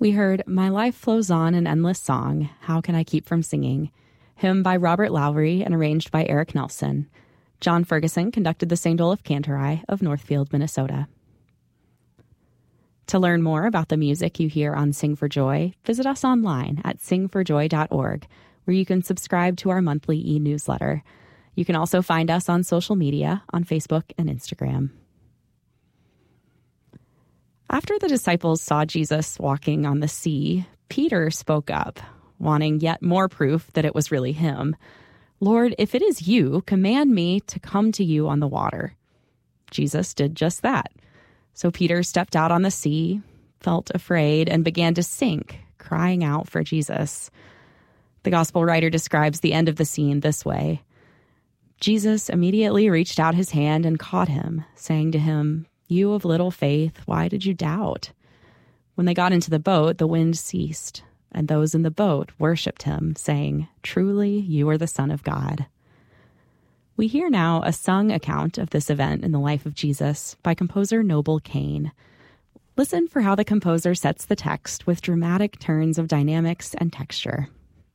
We heard My Life Flows On, an Endless Song, How Can I Keep From Singing? Hymn by Robert Lowry and arranged by Eric Nelson. John Ferguson conducted the St. Olaf Cantori of Northfield, Minnesota. To learn more about the music you hear on Sing for Joy, visit us online at singforjoy.org, where you can subscribe to our monthly e-newsletter. You can also find us on social media on Facebook and Instagram. After the disciples saw Jesus walking on the sea, Peter spoke up, wanting yet more proof that it was really him. "Lord, if it is you, command me to come to you on the water." Jesus did just that. So Peter stepped out on the sea, felt afraid, and began to sink, crying out for Jesus. The gospel writer describes the end of the scene this way. Jesus immediately reached out his hand and caught him, saying to him, "You of little faith, why did you doubt?" When they got into the boat, the wind ceased, and those in the boat worshipped him, saying, "Truly, you are the Son of God." We hear now a sung account of this event in the life of Jesus by composer Noble Kane. Listen for how the composer sets the text with dramatic turns of dynamics and texture.